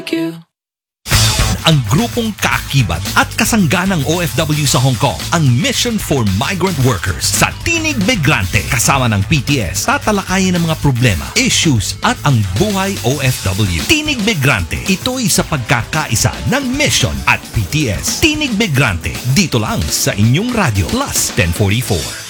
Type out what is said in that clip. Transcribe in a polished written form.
Ang grupong kaakibat at kasangganang OFW sa Hong Kong, ang Mission for Migrant Workers sa Tinig Migrante. Kasama ng PTS, tatalakayin ang mga problema, issues at ang buhay OFW. Tinig Migrante, ito'y sa pagkakaisa ng Mission at PTS. Tinig Migrante, dito lang sa inyong radyo plus 1044.